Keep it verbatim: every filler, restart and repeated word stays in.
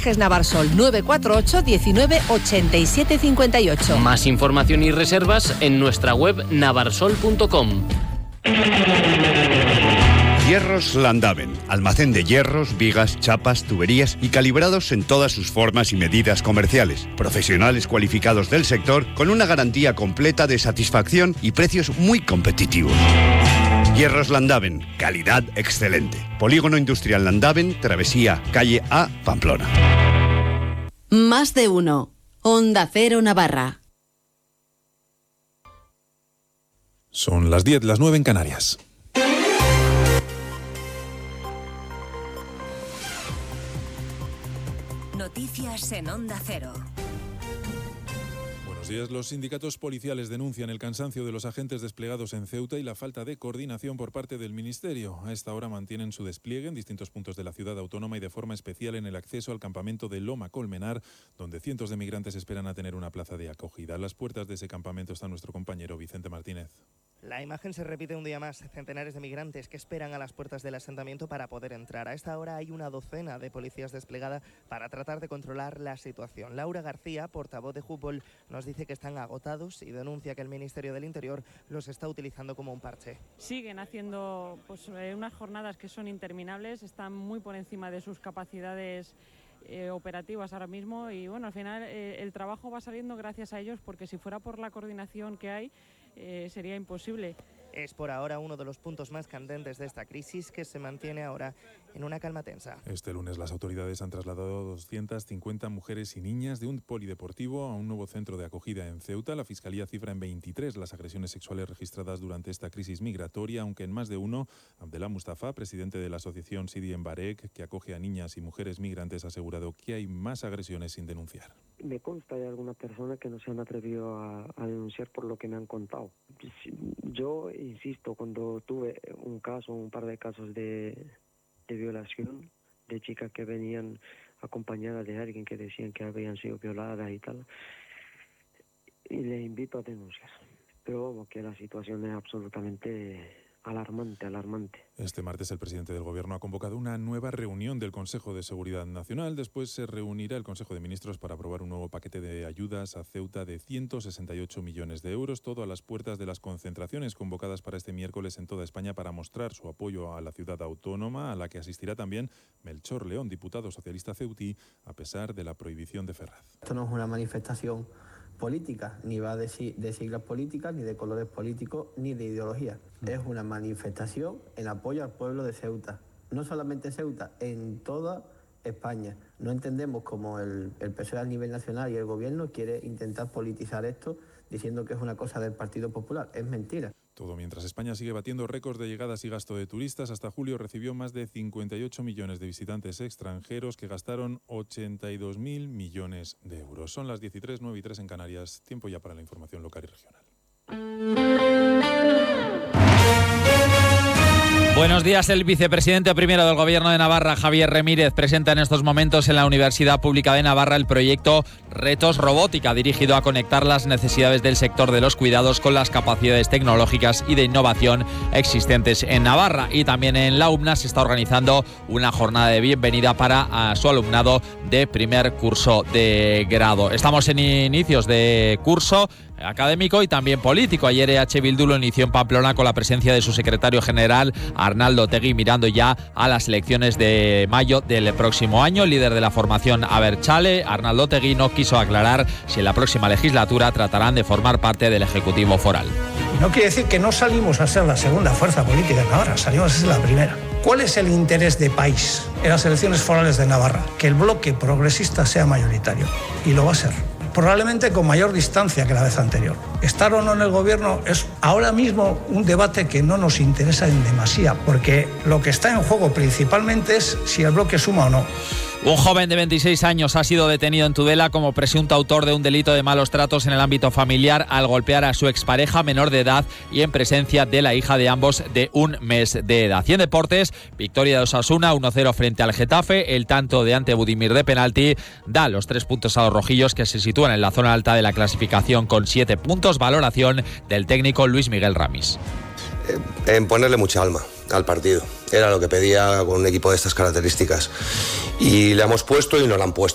Viajes Navarsol, nueve cuatro ocho diecinueve ochenta y siete cincuenta y ocho. Más información y reservas en nuestra web navarsol punto com. Hierros Landaven, almacén de hierros, vigas, chapas, tuberías y calibrados en todas sus formas y medidas comerciales. Profesionales cualificados del sector con una garantía completa de satisfacción y precios muy competitivos. Hierros Landaven, calidad excelente. Polígono Industrial Landaven, Travesía, calle A, Pamplona. Más de uno. Onda Cero Navarra. Son las diez, las nueve en Canarias. Noticias en Onda Cero. Buenos días. Los sindicatos policiales denuncian el cansancio de los agentes desplegados en Ceuta y la falta de coordinación por parte del Ministerio. A esta hora mantienen su despliegue en distintos puntos de la ciudad autónoma y de forma especial en el acceso al campamento de Loma Colmenar, donde cientos de migrantes esperan a tener una plaza de acogida. A las puertas de ese campamento está nuestro compañero Vicente Martínez. La imagen se repite un día más. Centenares de migrantes que esperan a las puertas del asentamiento para poder entrar. A esta hora hay una docena de policías desplegada para tratar de controlar la situación. Laura García, portavoz de Jupol, nos dice que están agotados y denuncia que el Ministerio del Interior los está utilizando como un parche. Siguen haciendo pues, unas jornadas que son interminables, están muy por encima de sus capacidades eh, operativas ahora mismo y bueno, al final eh, el trabajo va saliendo gracias a ellos, porque si fuera por la coordinación que hay, Eh, sería imposible. Es por ahora uno de los puntos más candentes de esta crisis, que se mantiene ahora en una calma tensa. Este lunes las autoridades han trasladado doscientas cincuenta mujeres y niñas de un polideportivo a un nuevo centro de acogida en Ceuta. La Fiscalía cifra en veintitrés las agresiones sexuales registradas durante esta crisis migratoria, aunque en más de uno, Abdelá Mustafa, presidente de la asociación Sidi Embarek, que acoge a niñas y mujeres migrantes, ha asegurado que hay más agresiones sin denunciar. Me consta de algunas personas que no se han atrevido a, a denunciar por lo que me han contado. Yo insisto, cuando tuve un caso, un par de casos de, de violación, de chicas que venían acompañadas de alguien que decían que habían sido violadas y tal, y les invito a denunciar. Pero vamos, que la situación es absolutamente alarmante, alarmante. Este martes el presidente del Gobierno ha convocado una nueva reunión del Consejo de Seguridad Nacional. Después se reunirá el Consejo de Ministros para aprobar un nuevo paquete de ayudas a Ceuta de ciento sesenta y ocho millones de euros, todo a las puertas de las concentraciones convocadas para este miércoles en toda España para mostrar su apoyo a la ciudad autónoma, a la que asistirá también Melchor León, diputado socialista ceutí, a pesar de la prohibición de Ferraz. Esto no es una manifestación política, ni va de, de siglas políticas, ni de colores políticos, ni de ideología. Mm. Es una manifestación en apoyo al pueblo de Ceuta. No solamente Ceuta, en toda España. No entendemos cómo el, el P S O E a nivel nacional y el Gobierno quiere intentar politizar esto diciendo que es una cosa del Partido Popular. Es mentira. Todo mientras España sigue batiendo récords de llegadas y gasto de turistas. Hasta julio recibió más de cincuenta y ocho millones de visitantes extranjeros que gastaron ochenta y dos mil millones de euros. Son las diez y tres, nueve y tres en Canarias. Tiempo ya para la información local y regional. Buenos días. El vicepresidente primero del Gobierno de Navarra, Javier Remírez, presenta en estos momentos en la Universidad Pública de Navarra el proyecto Retos Robótica, dirigido a conectar las necesidades del sector de los cuidados con las capacidades tecnológicas y de innovación existentes en Navarra. Y también en la U B N A se está organizando una jornada de bienvenida para su alumnado de primer curso de grado. Estamos en inicios de curso académico y también político. Ayer E H Bildu lo inició en Pamplona con la presencia de su secretario general, Arnaldo Otegi, mirando ya a las elecciones de mayo del próximo año. El líder de la formación Abertzale, Arnaldo Otegi, no quiso aclarar si en la próxima legislatura tratarán de formar parte del Ejecutivo foral. No quiere decir que no salimos a ser la segunda fuerza política en Navarra, salimos a ser la primera. ¿Cuál es el interés de país en las elecciones forales de Navarra? Que el bloque progresista sea mayoritario, y lo va a ser. Probablemente con mayor distancia que la vez anterior. Estar o no en el gobierno es ahora mismo un debate que no nos interesa en demasía, porque lo que está en juego principalmente es si el bloque suma o no. Un joven de veintiséis años ha sido detenido en Tudela como presunto autor de un delito de malos tratos en el ámbito familiar al golpear a su expareja menor de edad y en presencia de la hija de ambos de un mes de edad. Y en deportes, victoria de Osasuna uno cero frente al Getafe. El tanto de Ante Budimir de penalti da los tres puntos a los rojillos, que se sitúan en la zona alta de la clasificación con siete puntos. Valoración del técnico Luis Miguel Ramis. En ponerle mucha alma al partido. Era lo que pedía con un equipo de estas características. Y le hemos puesto y nos la han puesto.